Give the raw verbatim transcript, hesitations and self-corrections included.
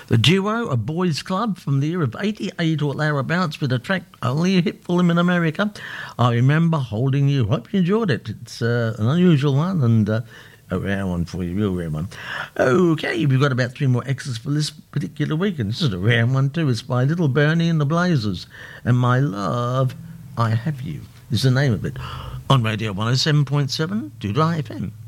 The Duo, a boys' club from the year of eighty-eight or thereabouts, with a track only a hit for them in America. I Remember Holding You. Hope you enjoyed it. It's uh, an unusual one and uh, a rare one for you, real rare one. Okay, we've got about three more extras for this particular week, and this is a rare one too. It's by Little Bernie and the Blazers, and My Love, I Have You is the name of it. On Radio one oh seven point seven, Doodle F M.